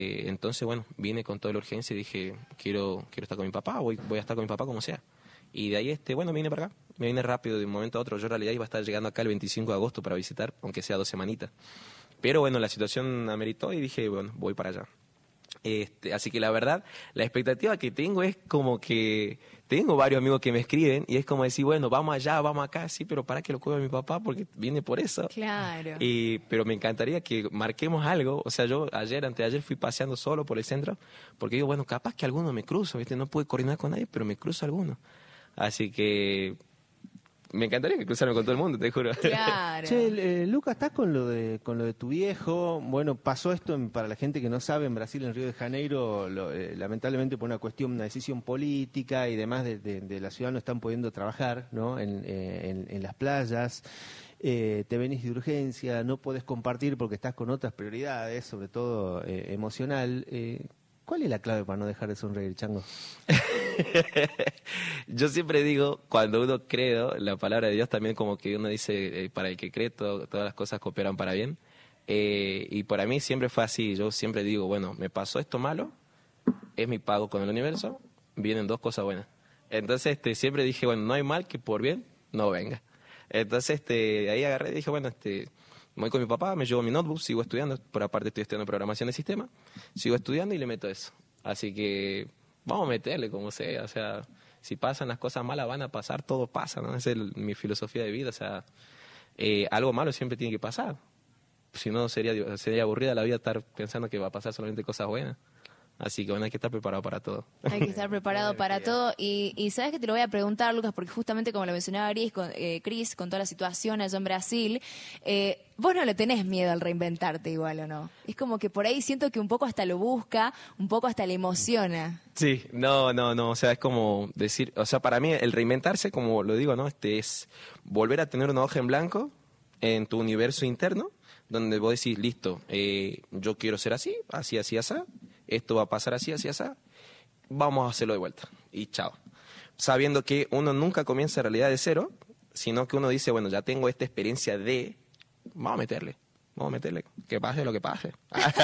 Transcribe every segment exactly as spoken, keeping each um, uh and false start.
Eh, entonces, bueno, vine con toda la urgencia y dije, quiero quiero estar con mi papá, voy, voy a estar con mi papá como sea. Y de ahí, este bueno, vine para acá, me vine rápido de un momento a otro. Yo en realidad iba a estar llegando acá el veinticinco de agosto para visitar, aunque sea dos semanitas. Pero bueno, la situación ameritó y dije, bueno, voy para allá. Este, así que la verdad, la expectativa que tengo es como que tengo varios amigos que me escriben y es como decir, bueno, vamos allá, vamos acá, sí, pero para que lo cuide mi papá porque viene por eso. Claro. Y, pero me encantaría que marquemos algo. O sea, yo ayer, anteayer fui paseando solo por el centro porque digo, bueno, capaz que alguno me cruzo, ¿viste? No pude coordinar con nadie, pero me cruzo alguno. Así que me encantaría que cruzarme con todo el mundo, te juro. Claro. Che, eh, Lucas, ¿estás con lo de con lo de tu viejo? Bueno, pasó esto, en, para la gente que no sabe, en Brasil, en Río de Janeiro, lo, eh, lamentablemente por una cuestión, una decisión política y demás de, de, de la ciudad no están pudiendo trabajar, ¿no? En, eh, en, en las playas. Eh, te venís de urgencia, no podés compartir porque estás con otras prioridades, sobre todo eh, emocional. Eh, ¿Cuál es la clave para no dejar de sonreír, Chango? Yo siempre digo, cuando uno cree, ¿no? La palabra de Dios también como que uno dice, eh, para el que cree todo, todas las cosas cooperan para bien. Eh, y para mí siempre fue así, yo siempre digo, bueno, me pasó esto malo, es mi pago con el universo, vienen dos cosas buenas. Entonces este, siempre dije, bueno, no hay mal que por bien no venga. Entonces este, ahí agarré y dije, bueno, este... voy con mi papá, me llevo mi notebook, sigo estudiando, por aparte estoy estudiando programación de sistema, sigo estudiando y le meto eso. Así que vamos a meterle como sea, o sea, si pasan las cosas malas van a pasar, todo pasa, ¿no? Esa es el, mi filosofía de vida, o sea, eh, algo malo siempre tiene que pasar. Si no sería, sería aburrida la vida estar pensando que va a pasar solamente cosas buenas. Así que bueno, hay que estar preparado para todo. Hay que estar preparado para todo. Y, y sabes que te lo voy a preguntar, Lucas, porque justamente como lo mencionaba Chris, con, eh, Chris, con toda la situación allá en Brasil, eh, vos no le tenés miedo al reinventarte igual, ¿o no? Es como que por ahí siento que un poco hasta lo busca, un poco hasta le emociona. Sí, no, no, no, o sea, es como decir, o sea, para mí el reinventarse, como lo digo, ¿no? Este es volver a tener una hoja en blanco en tu universo interno, donde vos decís, listo, eh, yo quiero ser así, así, así, así, esto va a pasar así, así, así, vamos a hacerlo de vuelta, y chao. Sabiendo que uno nunca comienza en realidad de cero, sino que uno dice, bueno, ya tengo esta experiencia de, vamos a meterle, vamos a meterle, que pase lo que pase.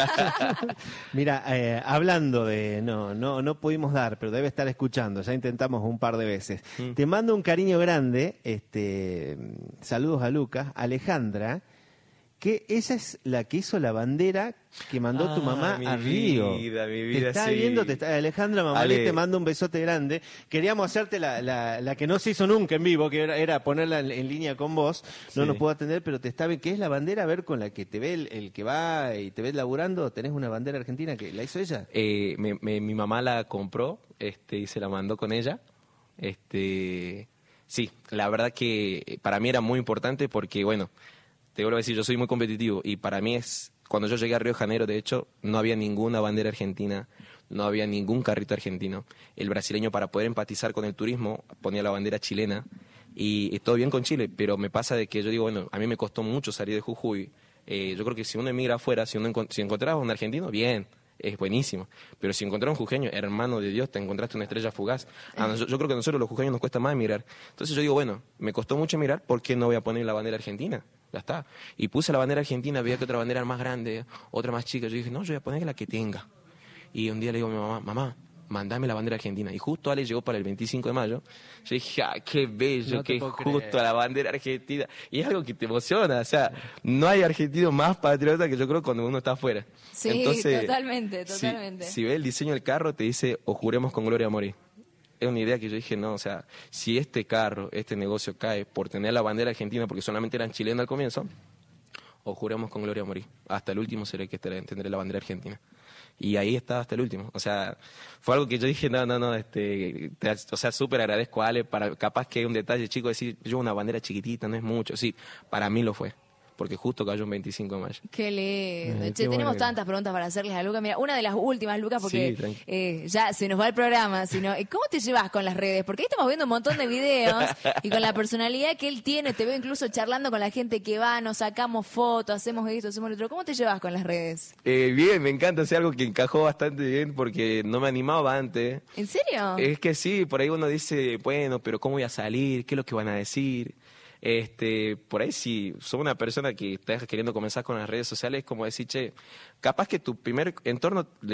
Mira, eh, hablando de, no, no, no pudimos dar, pero debe estar escuchando, ya intentamos un par de veces. Mm. Te mando un cariño grande, este, saludos a Lucas, Alejandra, que esa es la que hizo la bandera que mandó ah, tu mamá a Río. Vida, mi vida, te está sí. viendo, te está, Alejandra Mamalé te manda un besote grande. Queríamos hacerte la, la, la que no se hizo nunca en vivo, que era, era ponerla en, en línea con vos. No sí. nos puedo atender, pero te está viendo. ¿Qué es la bandera? A ver, con la que te ve el, el que va y te ves laburando. ¿Tenés una bandera argentina que la hizo ella? Eh, me, me, mi mamá la compró este, y se la mandó con ella. Este, sí, la verdad que para mí era muy importante porque, bueno, te vuelvo a decir, yo soy muy competitivo y para mí es, cuando yo llegué a Río de Janeiro, de hecho, no había ninguna bandera argentina, no había ningún carrito argentino. El brasileño, para poder empatizar con el turismo, ponía la bandera chilena y, y todo bien con Chile, pero me pasa de que yo digo, bueno, a mí me costó mucho salir de Jujuy. Eh, yo creo que si uno emigra afuera, si uno encont- si encontraba un argentino, bien, es buenísimo. Pero si encontrás un jujeño, hermano de Dios, te encontraste una estrella fugaz. Ah, yo, yo creo que a nosotros los jujeños nos cuesta más emigrar. Entonces yo digo, bueno, me costó mucho emigrar, ¿por qué no voy a poner la bandera argentina? Ya está. Y puse la bandera argentina, veía que otra bandera era más grande, otra más chica. Yo dije, no, yo voy a poner la que tenga. Y un día le digo a mi mamá, mamá, mandame la bandera argentina. Y justo Ale llegó para el veinticinco de mayo. Yo dije, ah, qué bello, no que justo creer. A la bandera argentina. Y es algo que te emociona. O sea, no hay argentino más patriota que yo creo cuando uno está afuera. Sí, Entonces, totalmente, totalmente. Si, si ve el diseño del carro, te dice, o juremos con gloria a morir. Es una idea que yo dije, no, o sea, si este carro, este negocio cae por tener la bandera argentina, porque solamente eran chilenos al comienzo, o juremos con gloria a morir. Hasta el último seré que tendré la bandera argentina. Y ahí estaba hasta el último. O sea, fue algo que yo dije, no, no, no, este, te, o sea, súper agradezco a Ale, para, capaz que hay un detalle chico, decir, yo una bandera chiquitita, no es mucho. Sí, para mí lo fue. Porque justo cayó un veinticinco de mayo. Qué lindo. Eh, che, qué tenemos bueno. tantas preguntas para hacerles a Lucas. Mira, una de las últimas, Lucas, porque Sí, eh, ya se nos va el programa. Sino, ¿cómo te llevas con las redes? Porque ahí estamos viendo un montón de videos y con la personalidad que él tiene, te veo incluso charlando con la gente que va, nos sacamos fotos, hacemos esto, hacemos lo otro. ¿Cómo te llevas con las redes? Eh, bien, me encanta, es algo que encajó bastante bien porque no me animaba antes. ¿En serio? Es que sí, por ahí uno dice, bueno, pero ¿cómo voy a salir? ¿Qué es lo que van a decir? Este, por ahí si sos una persona que estás queriendo comenzar con las redes sociales, como decir, che, capaz que tu primer entorno le